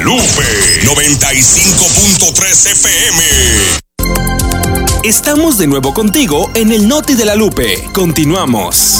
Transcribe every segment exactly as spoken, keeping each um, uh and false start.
Lupe noventa y cinco punto tres F M. Estamos de nuevo contigo en el Noti de la Lupe. Continuamos.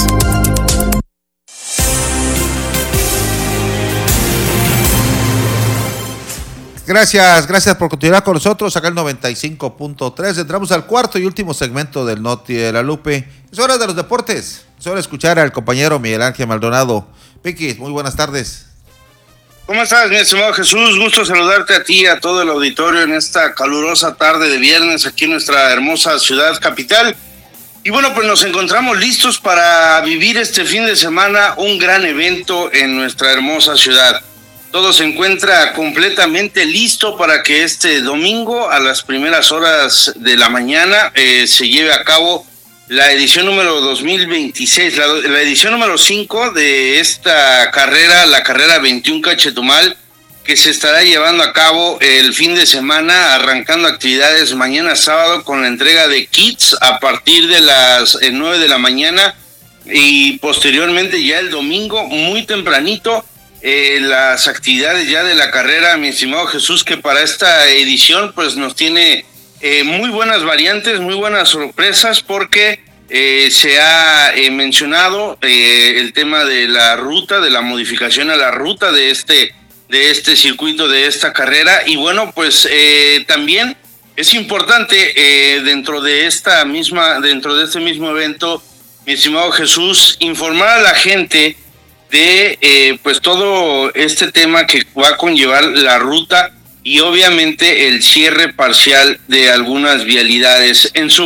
Gracias, gracias por continuar con nosotros acá el noventa y cinco punto tres. Entramos al cuarto y último segmento del Noti de la Lupe. Es hora de los deportes. Es hora de escuchar al compañero Miguel Ángel Maldonado. Piqui, muy buenas tardes. ¿Cómo estás, mi estimado Jesús? Gusto saludarte a ti y a todo el auditorio en esta calurosa tarde de viernes aquí en nuestra hermosa ciudad capital. Y bueno, pues nos encontramos listos para vivir este fin de semana un gran evento en nuestra hermosa ciudad. Todo se encuentra completamente listo para que este domingo a las primeras horas de la mañana eh, se lleve a cabo la edición número dos mil veintiséis, la, la edición número cinco de esta carrera, la carrera veintiuno Cachetumal, que se estará llevando a cabo el fin de semana, arrancando actividades mañana sábado con la entrega de kits a partir de las nueve de la mañana y posteriormente ya el domingo muy tempranito. Eh, las actividades ya de la carrera, mi estimado Jesús, que para esta edición pues nos tiene eh, muy buenas variantes, muy buenas sorpresas, porque eh, se ha eh, mencionado eh, el tema de la ruta, de la modificación a la ruta de este, de este circuito, de esta carrera, y bueno, pues eh, también es importante eh, dentro de esta misma, dentro de este mismo evento, mi estimado Jesús, informar a la gente de eh, pues todo este tema que va a conllevar la ruta y obviamente el cierre parcial de algunas vialidades. En su